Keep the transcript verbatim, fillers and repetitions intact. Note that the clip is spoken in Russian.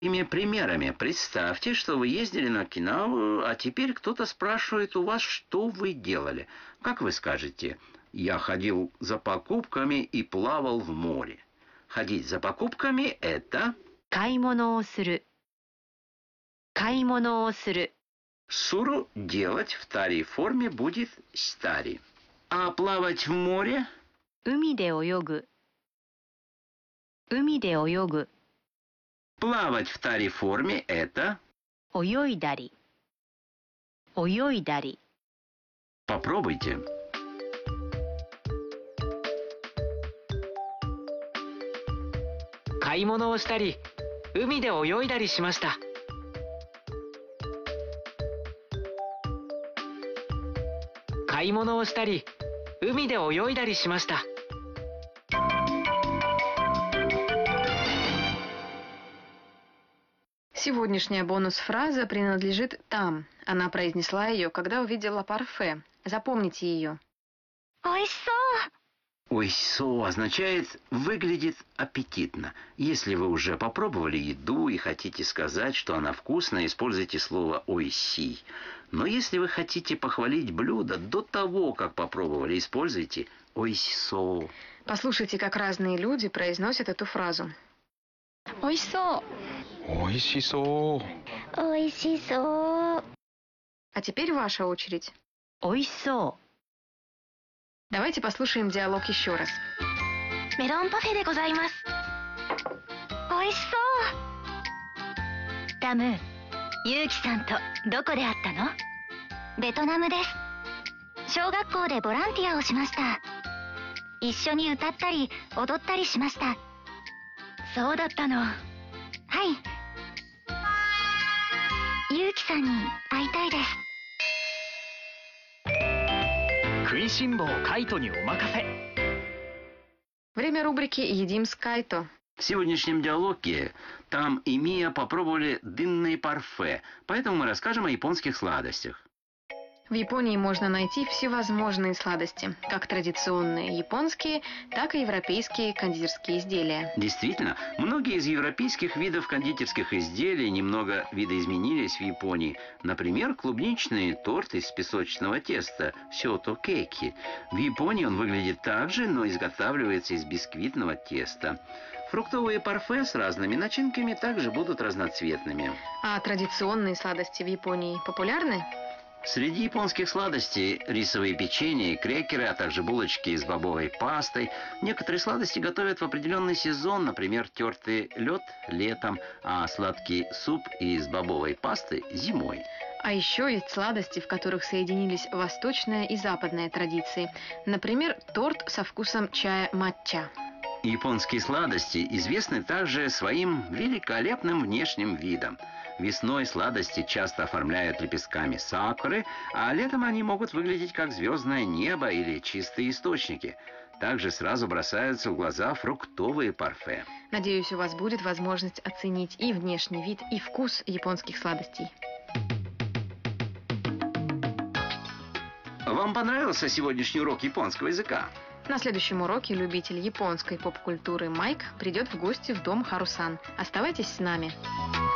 Такими примерами представьте, что вы ездили на Окинаву, а теперь кто-то спрашивает у вас, что вы делали. Как вы скажете? Я ходил за покупками и плавал в море. Ходить за покупками – это… 買い物をする。買い物をする。 Суру делать в тари форме будет стари. А плавать в море? 海で泳ぐ。海で泳ぐ。 Плавать в тари форме – это… 泳いだり。泳いだり。 Попробуйте. 買い物をしたり、海で泳いだりしました。買い物をしたり、海で泳いだりしました。 Сегодняшняя бонус-фраза принадлежит там. Она произнесла ее, когда увидела парфе. Запомните ее. «Ойсо!» «Ойсо» означает «выглядит аппетитно». Если вы уже попробовали еду и хотите сказать, что она вкусная, используйте слово «ойси». Но если вы хотите похвалить блюдо до того, как попробовали, используйте «ойсо». Послушайте, как разные люди произносят эту фразу. «Ойсо!» おいしそう。 «Ойсисо!» А теперь ваша очередь. «Ойсо!» Давайте послушаем диалог еще раз. メロンパフェでございます。おいしそう。タム、ユウキさんとどこで会ったの？ベトナムです。小学校でボランティアをしました。一緒に歌ったり踊ったりしました。そうだったの。はい。ユウキさんに会いたいです。 食いしん坊カイトにお任せ。 Время рубрики «Едим с Кайто». В сегодняшнем диалоге там и Мия попробовали дынные парфе, поэтому мы расскажем о японских сладостях. В Японии можно найти всевозможные сладости, как традиционные японские, так и европейские кондитерские изделия. Действительно, многие из европейских видов кондитерских изделий немного видоизменились в Японии. Например, клубничный торт из песочного теста сёто-кейки. В Японии он выглядит так же, но изготавливается из бисквитного теста. Фруктовые парфе с разными начинками также будут разноцветными. А традиционные сладости в Японии популярны? Среди японских сладостей рисовые печенья и крекеры, а также булочки с бобовой пастой. Некоторые сладости готовят в определенный сезон, например, тертый лед летом, а сладкий суп из бобовой пасты зимой. А еще есть сладости, в которых соединились восточная и западная традиции. Например, торт со вкусом чая матча. Японские сладости известны также своим великолепным внешним видом. Весной сладости часто оформляют лепестками сакуры, а летом они могут выглядеть как звездное небо или чистые источники. Также сразу бросаются в глаза фруктовые парфе. Надеюсь, у вас будет возможность оценить и внешний вид, и вкус японских сладостей. Вам понравился сегодняшний урок японского языка? На следующем уроке любитель японской поп-культуры Майк придет в гости в дом Харусан. Оставайтесь с нами.